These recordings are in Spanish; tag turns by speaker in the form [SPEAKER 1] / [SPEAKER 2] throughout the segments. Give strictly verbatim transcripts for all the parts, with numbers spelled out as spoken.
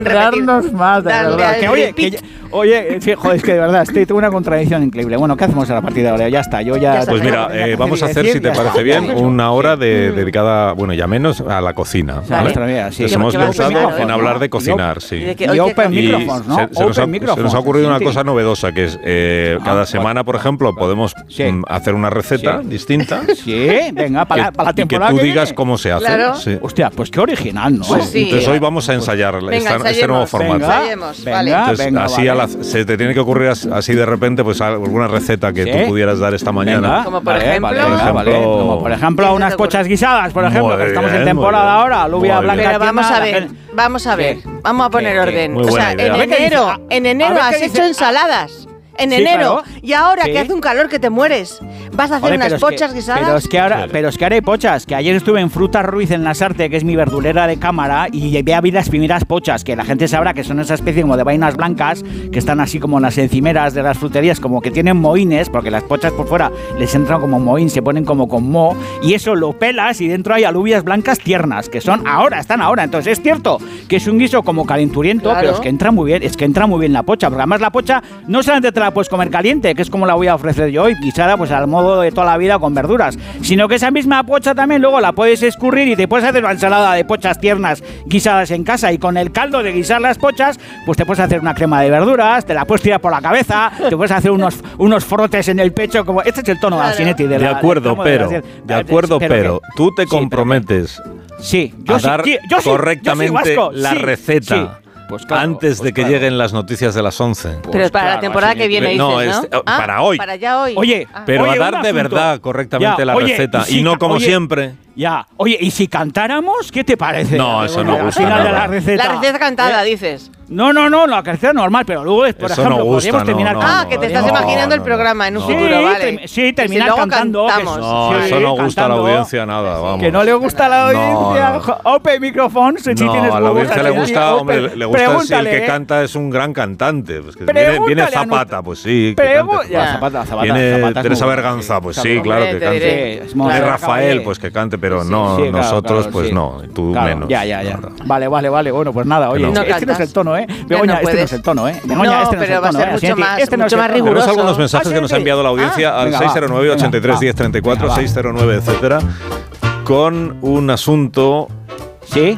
[SPEAKER 1] Darnos más, de
[SPEAKER 2] Darle
[SPEAKER 1] verdad.
[SPEAKER 2] al
[SPEAKER 1] Que, oye, que, oye, sí, joder, es que de verdad, estoy, tengo una contradicción increíble. Bueno, ¿qué hacemos a la partida de ahora? Ya está, yo ya...
[SPEAKER 2] Ya está.
[SPEAKER 3] Pues mira, eh, vamos a hacer, si te parece bien, una hora de, dedicada, bueno, ya menos, a la cocina.
[SPEAKER 1] Vale. Nuestra sí.
[SPEAKER 3] Nos hemos
[SPEAKER 2] ¿Qué vas a
[SPEAKER 3] pensado
[SPEAKER 2] cocinar hoy?
[SPEAKER 3] en hablar de cocinar, sí.
[SPEAKER 2] Y de que-
[SPEAKER 1] Y
[SPEAKER 2] hoy
[SPEAKER 1] open
[SPEAKER 2] qué-
[SPEAKER 3] Y
[SPEAKER 1] microphones, ¿no?
[SPEAKER 3] se, se nos ha,
[SPEAKER 1] Open microphones.
[SPEAKER 3] se nos ha ocurrido una
[SPEAKER 1] Sí.
[SPEAKER 3] cosa novedosa, que es eh,
[SPEAKER 1] Ah,
[SPEAKER 3] cada
[SPEAKER 1] ¿cuál?
[SPEAKER 3] semana, por ejemplo, podemos
[SPEAKER 1] Sí.
[SPEAKER 3] mm, hacer una receta
[SPEAKER 1] Sí.
[SPEAKER 3] distinta.
[SPEAKER 1] Sí, venga, para, la- para la
[SPEAKER 3] y que
[SPEAKER 1] temporada
[SPEAKER 3] tú
[SPEAKER 1] que
[SPEAKER 3] digas
[SPEAKER 1] viene.
[SPEAKER 3] cómo se hace.
[SPEAKER 2] Claro.
[SPEAKER 3] Sí.
[SPEAKER 1] Hostia, pues qué original, ¿no?
[SPEAKER 2] Pues sí.
[SPEAKER 3] Entonces hoy vamos a ensayar
[SPEAKER 2] Venga,
[SPEAKER 3] esta- este
[SPEAKER 2] ensayemos.
[SPEAKER 3] nuevo formato.
[SPEAKER 1] Venga,
[SPEAKER 2] Ensayemos,
[SPEAKER 1] venga,
[SPEAKER 2] vale.
[SPEAKER 3] Entonces,
[SPEAKER 1] venga,
[SPEAKER 3] así
[SPEAKER 1] vale.
[SPEAKER 3] a la- se te tiene que ocurrir as- así de repente, pues alguna receta que
[SPEAKER 1] ¿Sí?
[SPEAKER 3] tú pudieras dar esta mañana.
[SPEAKER 1] Venga,
[SPEAKER 2] Como por
[SPEAKER 1] vale,
[SPEAKER 2] ejemplo-
[SPEAKER 1] vale, venga,
[SPEAKER 3] Por
[SPEAKER 1] vale.
[SPEAKER 3] ejemplo-
[SPEAKER 1] Como por ejemplo
[SPEAKER 2] ¿Qué se
[SPEAKER 1] unas
[SPEAKER 2] te ocurre?
[SPEAKER 1] pochas guisadas, por ejemplo,
[SPEAKER 3] Muy
[SPEAKER 1] que estamos
[SPEAKER 3] bien,
[SPEAKER 1] en temporada
[SPEAKER 3] muy bien.
[SPEAKER 1] ahora, alubia
[SPEAKER 3] Muy
[SPEAKER 1] blanca.
[SPEAKER 3] bien.
[SPEAKER 2] Pero vamos
[SPEAKER 1] tierna,
[SPEAKER 2] a
[SPEAKER 1] la
[SPEAKER 2] ver,
[SPEAKER 1] gente-
[SPEAKER 2] vamos a ver,
[SPEAKER 1] ¿Qué?
[SPEAKER 2] vamos a poner
[SPEAKER 1] ¿Qué?
[SPEAKER 2] orden.
[SPEAKER 3] Muy
[SPEAKER 2] O
[SPEAKER 3] buena
[SPEAKER 2] sea,
[SPEAKER 3] idea.
[SPEAKER 2] en
[SPEAKER 1] A ver qué dice.
[SPEAKER 2] enero,
[SPEAKER 1] A-
[SPEAKER 2] en
[SPEAKER 1] a
[SPEAKER 2] enero
[SPEAKER 1] ver qué
[SPEAKER 2] has
[SPEAKER 1] dice.
[SPEAKER 2] hecho ensaladas. En
[SPEAKER 1] Sí,
[SPEAKER 2] enero.
[SPEAKER 1] claro.
[SPEAKER 2] Y ahora
[SPEAKER 1] Sí.
[SPEAKER 2] que hace un calor que te mueres, vas a hacer
[SPEAKER 1] Joder,
[SPEAKER 2] unas
[SPEAKER 1] pero es
[SPEAKER 2] pochas
[SPEAKER 1] que-
[SPEAKER 2] guisadas.
[SPEAKER 1] Pero es que ahora,
[SPEAKER 3] Claro.
[SPEAKER 1] pero es que ahora hay pochas. Que ayer estuve en Frutas Ruiz en Lasarte, que es mi verdulera de cámara, y ve a ver las primeras pochas, que la gente sabrá que son esa especie como de vainas blancas, que están así como en las encimeras de las fruterías, como que tienen mohines, porque las pochas por fuera les entran como mohín, se ponen como con moho, y eso lo pelas y dentro hay alubias blancas tiernas, que son ahora, están ahora. Entonces es cierto que es un guiso como calenturiento,
[SPEAKER 2] Claro.
[SPEAKER 1] pero es que entra muy bien, es que entra muy bien la pocha, porque además la pocha no solamente te la puedes comer caliente, que es como la voy a ofrecer yo hoy, guisada pues al modo de toda la vida con verduras, sino que esa misma pocha también luego la puedes escurrir y te puedes hacer una ensalada de pochas tiernas guisadas en casa, y con el caldo de guisar las pochas pues te puedes hacer una crema de verduras, te la puedes tirar por la cabeza, te puedes hacer unos, unos frotes en el pecho, como este es el tono de
[SPEAKER 2] Claro.
[SPEAKER 1] Alcinetti de
[SPEAKER 3] De
[SPEAKER 1] la-
[SPEAKER 3] acuerdo,
[SPEAKER 1] de-
[SPEAKER 3] pero,
[SPEAKER 1] de-
[SPEAKER 3] de acuerdo,
[SPEAKER 1] pero
[SPEAKER 3] pero,
[SPEAKER 1] que-
[SPEAKER 3] tú te
[SPEAKER 1] sí, pero-
[SPEAKER 3] comprometes
[SPEAKER 1] Sí, yo
[SPEAKER 3] a
[SPEAKER 1] sí,
[SPEAKER 3] dar
[SPEAKER 1] yo- yo sí,
[SPEAKER 3] correctamente
[SPEAKER 1] yo soy vasco,
[SPEAKER 3] la
[SPEAKER 1] sí,
[SPEAKER 3] receta
[SPEAKER 1] sí. Pues claro,
[SPEAKER 3] antes
[SPEAKER 1] pues
[SPEAKER 3] de que
[SPEAKER 1] claro.
[SPEAKER 3] lleguen las noticias de las once.
[SPEAKER 2] Pero es para
[SPEAKER 1] claro,
[SPEAKER 2] la temporada
[SPEAKER 1] así
[SPEAKER 2] que viene,
[SPEAKER 3] no,
[SPEAKER 2] dices, ¿no?
[SPEAKER 3] es- eh, para hoy.
[SPEAKER 2] Para ya hoy.
[SPEAKER 1] Oye,
[SPEAKER 2] Ah.
[SPEAKER 3] Pero
[SPEAKER 1] Oye,
[SPEAKER 3] a dar
[SPEAKER 1] un
[SPEAKER 3] de
[SPEAKER 1] asunto.
[SPEAKER 3] verdad correctamente
[SPEAKER 1] Ya,
[SPEAKER 3] la
[SPEAKER 1] oye,
[SPEAKER 3] receta
[SPEAKER 1] y si
[SPEAKER 3] y no
[SPEAKER 1] ca-
[SPEAKER 3] como
[SPEAKER 1] oye,
[SPEAKER 3] siempre.
[SPEAKER 1] Ya, oye, ¿y si cantáramos? ¿Qué te parece?
[SPEAKER 3] No, eso no
[SPEAKER 1] Al
[SPEAKER 3] gusta
[SPEAKER 1] final de
[SPEAKER 3] nada.
[SPEAKER 1] la receta.
[SPEAKER 2] La receta cantada,
[SPEAKER 1] ¿Eh?
[SPEAKER 2] dices.
[SPEAKER 1] No, no, no, la receta normal, pero luego, por
[SPEAKER 3] Eso
[SPEAKER 1] ejemplo,
[SPEAKER 3] no gusta,
[SPEAKER 1] podríamos
[SPEAKER 3] no,
[SPEAKER 1] terminar
[SPEAKER 3] no,
[SPEAKER 2] Ah,
[SPEAKER 3] no,
[SPEAKER 2] que te estás
[SPEAKER 3] no,
[SPEAKER 2] imaginando el
[SPEAKER 3] no,
[SPEAKER 2] programa en un
[SPEAKER 3] no.
[SPEAKER 1] Sí,
[SPEAKER 2] futuro, vale.
[SPEAKER 1] te- sí,
[SPEAKER 2] Y si
[SPEAKER 1] terminar
[SPEAKER 2] luego
[SPEAKER 1] cantando, que
[SPEAKER 2] cantamos.
[SPEAKER 3] No,
[SPEAKER 1] Sí,
[SPEAKER 3] eso no gusta a la
[SPEAKER 1] cantando.
[SPEAKER 3] audiencia nada, vamos.
[SPEAKER 1] Que no le gusta a la audiencia.
[SPEAKER 3] No, no.
[SPEAKER 1] Jo- Open microphones, si
[SPEAKER 3] No,
[SPEAKER 1] tienes
[SPEAKER 3] a la
[SPEAKER 1] huevos,
[SPEAKER 3] audiencia le
[SPEAKER 1] así,
[SPEAKER 3] gusta,
[SPEAKER 1] open.
[SPEAKER 3] hombre, le gusta si el
[SPEAKER 1] Pregúntale,
[SPEAKER 3] que
[SPEAKER 1] ¿eh?
[SPEAKER 3] canta es un gran cantante. Pues que viene,
[SPEAKER 1] Pregúntale
[SPEAKER 3] viene
[SPEAKER 1] a
[SPEAKER 3] Zapata,
[SPEAKER 1] nuestro-
[SPEAKER 3] pues sí. que
[SPEAKER 1] Pregu-
[SPEAKER 3] cante.
[SPEAKER 1] ya, Zapata, Zapata,
[SPEAKER 3] Viene
[SPEAKER 1] Zapata es
[SPEAKER 3] Teresa
[SPEAKER 1] muy bueno,
[SPEAKER 3] Berganza,
[SPEAKER 1] sí,
[SPEAKER 3] pues
[SPEAKER 1] claro.
[SPEAKER 3] sí, claro
[SPEAKER 2] Hombre,
[SPEAKER 3] que
[SPEAKER 2] te
[SPEAKER 3] cante.
[SPEAKER 2] diré.
[SPEAKER 1] Sí, es
[SPEAKER 3] Viene
[SPEAKER 1] Claro,
[SPEAKER 3] Rafael,
[SPEAKER 1] caballero.
[SPEAKER 3] pues que cante, pero
[SPEAKER 2] Sí,
[SPEAKER 3] no,
[SPEAKER 1] sí, claro,
[SPEAKER 3] nosotros
[SPEAKER 1] claro,
[SPEAKER 3] pues
[SPEAKER 1] sí.
[SPEAKER 3] no, tú
[SPEAKER 1] Claro,
[SPEAKER 3] menos.
[SPEAKER 1] Ya, ya, ya.
[SPEAKER 3] la verdad.
[SPEAKER 1] Vale, vale, vale. Bueno, pues nada, oye,
[SPEAKER 3] No
[SPEAKER 1] este no es
[SPEAKER 2] cantas.
[SPEAKER 1] el tono, ¿eh?
[SPEAKER 2] Ya
[SPEAKER 1] Begoña,
[SPEAKER 2] no
[SPEAKER 1] este no
[SPEAKER 2] puedes.
[SPEAKER 1] es el tono, ¿eh? Begoña,
[SPEAKER 2] No,
[SPEAKER 1] este no es
[SPEAKER 2] pero
[SPEAKER 1] el
[SPEAKER 2] va a
[SPEAKER 1] tono,
[SPEAKER 2] ser
[SPEAKER 1] ¿eh?
[SPEAKER 2] mucho
[SPEAKER 1] Asienti,
[SPEAKER 2] más-
[SPEAKER 1] este no es
[SPEAKER 2] mucho
[SPEAKER 1] el
[SPEAKER 2] más
[SPEAKER 1] tono.
[SPEAKER 2] riguroso.
[SPEAKER 3] Tenemos algunos mensajes
[SPEAKER 1] Ah,
[SPEAKER 3] que nos ha
[SPEAKER 1] sí.
[SPEAKER 3] enviado la audiencia
[SPEAKER 1] Ah,
[SPEAKER 3] al
[SPEAKER 1] venga,
[SPEAKER 3] seis cero nueve,
[SPEAKER 1] va.
[SPEAKER 3] ochenta y tres,
[SPEAKER 1] Venga,
[SPEAKER 3] diez, treinta y cuatro,
[SPEAKER 1] va.
[SPEAKER 3] seis cero nueve, etcétera, con un asunto
[SPEAKER 1] Sí.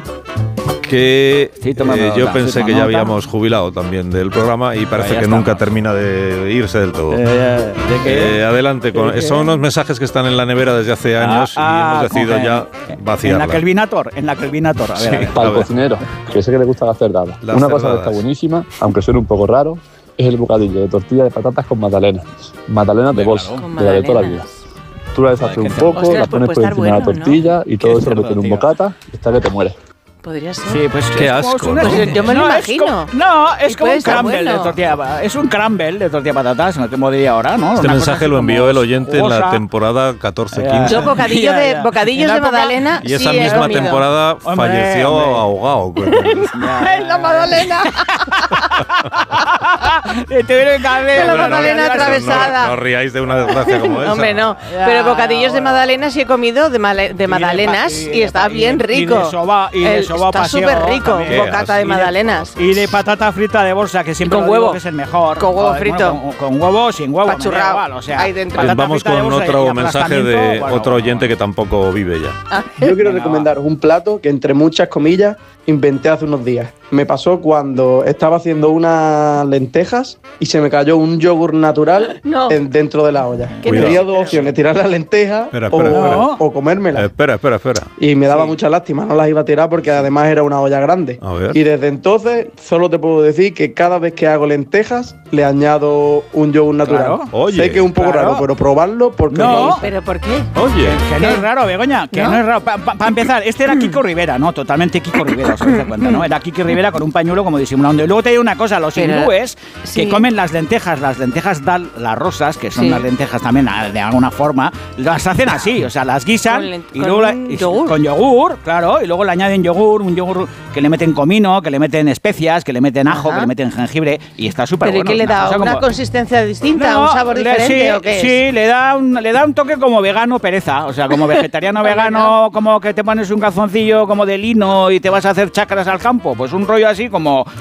[SPEAKER 3] que
[SPEAKER 1] Sí, toma
[SPEAKER 3] eh,
[SPEAKER 1] nota,
[SPEAKER 3] yo
[SPEAKER 1] sí,
[SPEAKER 3] pensé
[SPEAKER 1] toma
[SPEAKER 3] que ya
[SPEAKER 1] nota.
[SPEAKER 3] habíamos jubilado también del programa y parece
[SPEAKER 1] ya
[SPEAKER 3] que nunca
[SPEAKER 1] estamos.
[SPEAKER 3] termina de irse del todo.
[SPEAKER 1] Eh, ¿De qué?
[SPEAKER 3] Eh, adelante, con,
[SPEAKER 1] ¿De qué?
[SPEAKER 3] son unos mensajes que están en la nevera desde hace años
[SPEAKER 1] Ah,
[SPEAKER 3] y hemos decidido
[SPEAKER 1] con-
[SPEAKER 3] ya
[SPEAKER 1] en-
[SPEAKER 3] vaciarla.
[SPEAKER 1] En la Kelvinator, en la Kelvinator. A ver,
[SPEAKER 3] Sí.
[SPEAKER 1] a ver.
[SPEAKER 4] Para
[SPEAKER 3] A
[SPEAKER 4] el
[SPEAKER 3] ver.
[SPEAKER 4] cocinero, que sé que le gustan las cerdadas.
[SPEAKER 3] Las
[SPEAKER 4] Una cosa que
[SPEAKER 3] cerdadas.
[SPEAKER 4] está buenísima, aunque suene un poco raro, es el bocadillo de tortilla de patatas con magdalena. Magdalenas de
[SPEAKER 1] Hombre,
[SPEAKER 4] bolsa,
[SPEAKER 1] claro.
[SPEAKER 2] Con
[SPEAKER 4] de la de toda la vida.
[SPEAKER 2] magdalenas.
[SPEAKER 4] Tú la
[SPEAKER 1] Ay,
[SPEAKER 4] deshaces
[SPEAKER 1] qué
[SPEAKER 4] un
[SPEAKER 1] cerdo.
[SPEAKER 4] poco,
[SPEAKER 2] Ostras,
[SPEAKER 4] la
[SPEAKER 2] pues
[SPEAKER 4] pones
[SPEAKER 2] puede
[SPEAKER 4] por
[SPEAKER 2] estar
[SPEAKER 4] encima de la
[SPEAKER 2] bueno, ¿no?
[SPEAKER 4] tortilla y todo
[SPEAKER 1] Qué
[SPEAKER 4] eso lo metes en
[SPEAKER 1] cerdo,
[SPEAKER 4] un
[SPEAKER 1] tío.
[SPEAKER 4] bocata y está que te mueres.
[SPEAKER 2] Podría ser.
[SPEAKER 1] Sí, pues
[SPEAKER 3] Qué
[SPEAKER 1] es como
[SPEAKER 3] asco,
[SPEAKER 1] una-
[SPEAKER 3] ¿no?
[SPEAKER 2] Pues yo me lo
[SPEAKER 1] No,
[SPEAKER 2] imagino.
[SPEAKER 1] Es como, no, es
[SPEAKER 2] Y
[SPEAKER 1] como
[SPEAKER 2] puede
[SPEAKER 1] un
[SPEAKER 2] estar
[SPEAKER 1] crumble
[SPEAKER 2] bueno.
[SPEAKER 1] de tortilla. Es un crumble de tortilla de patatas, no te diría ahora, ¿no?
[SPEAKER 3] Este
[SPEAKER 1] Una cosa
[SPEAKER 3] mensaje
[SPEAKER 1] así
[SPEAKER 3] lo
[SPEAKER 1] como
[SPEAKER 3] envió el oyente en la
[SPEAKER 1] jugosa.
[SPEAKER 3] temporada catorce
[SPEAKER 1] Ya.
[SPEAKER 3] quince.
[SPEAKER 2] Yo bocadillo
[SPEAKER 1] Ya,
[SPEAKER 2] de,
[SPEAKER 1] ya.
[SPEAKER 2] bocadillos
[SPEAKER 1] En la
[SPEAKER 2] de
[SPEAKER 1] época-
[SPEAKER 2] magdalena
[SPEAKER 3] Y esa
[SPEAKER 2] sí he
[SPEAKER 3] misma
[SPEAKER 2] comido.
[SPEAKER 3] temporada
[SPEAKER 1] Hombre,
[SPEAKER 3] falleció
[SPEAKER 1] hombre.
[SPEAKER 3] ahogado.
[SPEAKER 1] Ya,
[SPEAKER 2] ¡En la magdalena!
[SPEAKER 1] Te tuvieron que haber-
[SPEAKER 2] De la
[SPEAKER 1] Bueno,
[SPEAKER 2] magdalena
[SPEAKER 1] ya, ya,
[SPEAKER 2] atravesada.
[SPEAKER 3] No, no os riáis de una desgracia como esa.
[SPEAKER 2] Hombre, no.
[SPEAKER 1] Ya,
[SPEAKER 2] Pero bocadillos de
[SPEAKER 1] bueno.
[SPEAKER 2] magdalena sí he comido de, male- de
[SPEAKER 1] Y de
[SPEAKER 2] magdalenas
[SPEAKER 1] pa-
[SPEAKER 2] y,
[SPEAKER 1] y de
[SPEAKER 2] está
[SPEAKER 1] pa- y
[SPEAKER 2] bien
[SPEAKER 1] de- y de
[SPEAKER 2] rico.
[SPEAKER 1] soba- y de
[SPEAKER 2] El-
[SPEAKER 1] soba
[SPEAKER 2] está
[SPEAKER 1] paseo
[SPEAKER 2] súper rico,
[SPEAKER 1] también.
[SPEAKER 2] bocata de
[SPEAKER 3] Y de-
[SPEAKER 2] magdalenas.
[SPEAKER 1] Y de patata frita de bolsa, que siempre
[SPEAKER 2] con
[SPEAKER 1] lo digo
[SPEAKER 2] huevo.
[SPEAKER 1] que es el mejor.
[SPEAKER 2] Con huevo
[SPEAKER 1] Joder,
[SPEAKER 2] frito.
[SPEAKER 1] bueno, con, con huevo, sin huevo, me da
[SPEAKER 2] Pachurrao.
[SPEAKER 1] igual, o sea,
[SPEAKER 2] Ahí dentro.
[SPEAKER 1] patata
[SPEAKER 3] Vamos
[SPEAKER 1] frita de
[SPEAKER 3] con
[SPEAKER 1] bolsa y
[SPEAKER 3] otro mensaje de
[SPEAKER 1] aplastamiento, bueno,
[SPEAKER 3] otro
[SPEAKER 1] bueno,
[SPEAKER 3] oyente que
[SPEAKER 1] bueno.
[SPEAKER 3] tampoco vive ya.
[SPEAKER 5] Yo quiero
[SPEAKER 1] Venga,
[SPEAKER 5] recomendaros un plato que, entre muchas comillas, inventé hace unos días. Me pasó cuando estaba haciendo unas lentejas y se me cayó un yogur natural
[SPEAKER 2] No.
[SPEAKER 5] en- dentro de la olla.
[SPEAKER 2] ¿Qué
[SPEAKER 5] Tenía
[SPEAKER 3] dices?
[SPEAKER 5] dos opciones, tirar las lentejas
[SPEAKER 3] Espera,
[SPEAKER 5] o,
[SPEAKER 3] espera,
[SPEAKER 1] espera.
[SPEAKER 5] o comérmelas.
[SPEAKER 3] Eh, espera, espera, espera.
[SPEAKER 5] Y me daba mucha lástima, no las iba a tirar porque además era una olla grande.
[SPEAKER 3] A ver.
[SPEAKER 5] Y desde entonces solo te puedo decir que cada vez que hago lentejas le añado un yogur natural.
[SPEAKER 1] Claro.
[SPEAKER 3] Oye,
[SPEAKER 5] sé que es un poco
[SPEAKER 1] claro.
[SPEAKER 5] raro, pero probarlo porque
[SPEAKER 1] No.
[SPEAKER 5] me gusta.
[SPEAKER 2] ¿Pero por qué?
[SPEAKER 3] Oye,
[SPEAKER 1] Que no es raro, Begoña, que no,
[SPEAKER 2] ¿No?
[SPEAKER 1] es raro. Para empezar, este era Kiko Rivera, ¿no? Totalmente Kiko Rivera, os habéis dado cuenta, ¿no? Era Kiko Rivera con un pañuelo como disimulando. Y luego te digo una cosa, los
[SPEAKER 2] Pero-
[SPEAKER 1] hindúes
[SPEAKER 2] sí.
[SPEAKER 1] que comen las lentejas, las lentejas dal, las rosas, que son
[SPEAKER 2] Sí.
[SPEAKER 1] las lentejas también ah, de alguna forma, las hacen así, o sea, las guisan
[SPEAKER 2] Con lent-
[SPEAKER 1] y
[SPEAKER 2] con
[SPEAKER 1] luego la-
[SPEAKER 2] un
[SPEAKER 1] y-
[SPEAKER 2] yogur.
[SPEAKER 1] con yogur, claro, y luego le añaden yogur, un yogur que le meten comino, que le meten especias, que le meten ajo,
[SPEAKER 2] Ajá.
[SPEAKER 1] que le meten jengibre y está súper
[SPEAKER 2] ¿Pero y
[SPEAKER 1] bueno.
[SPEAKER 2] qué le
[SPEAKER 1] una
[SPEAKER 2] da?
[SPEAKER 1] cosa
[SPEAKER 2] ¿Una
[SPEAKER 1] como-
[SPEAKER 2] consistencia distinta?
[SPEAKER 1] No,
[SPEAKER 2] ¿Un sabor
[SPEAKER 1] le-
[SPEAKER 2] diferente
[SPEAKER 1] sí,
[SPEAKER 2] o qué es?
[SPEAKER 1] Sí, le da, un, le da un toque como vegano pereza. O sea, como vegetariano vegano, como que te pones un calzoncillo como de lino y te vas a hacer chacras al campo. Pues un rollo así como